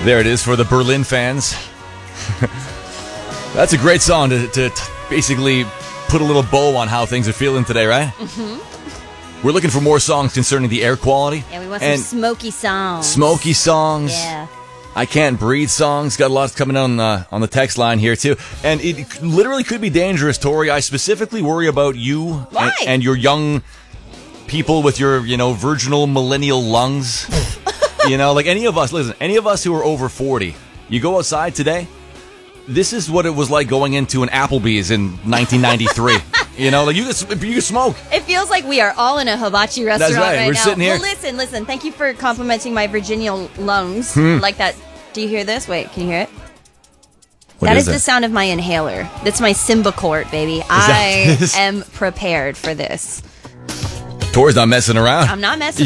There it is for the Berlin fans. That's a great song to basically put a little bow on how things are feeling today, right? Mm-hmm. We're looking for more songs concerning the air quality. Yeah, we want some smoky songs. Smoky songs. Yeah. I Can't Breathe songs. Got a lot coming on the text line here, too. And it literally could be dangerous, Tori. I specifically worry about you and your young people with your, virginal millennial lungs. Like any of us, listen, any of us who are over 40, you go outside today, this is what it was like going into an Applebee's in 1993. Like you can smoke. It feels like we are all in a hibachi restaurant right We're now. sitting here. Well, listen. Thank you for complimenting my Virginia lungs. Like that. Do you hear this? Wait, can you hear it? That is the sound of my inhaler. That's my Symbicort, baby. I am prepared for this. Tori's not messing around. I'm not messing